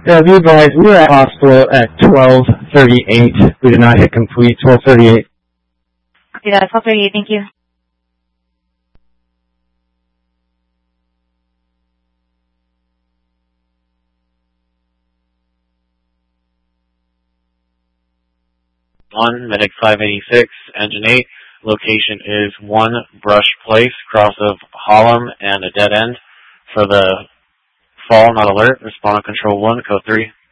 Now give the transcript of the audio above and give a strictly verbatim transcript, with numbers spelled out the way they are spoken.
Yeah, we advised, we were at hospital at twelve thirty-eight. We did not hit complete, twelve thirty-eight. Copy that, twelve thirty-eight, thank you. One, Medic five eighty-six, Engine eight. Location is one Brush Place, cross of Hallam and a dead end. For the fall, not alert. Respond on Control one, Code three.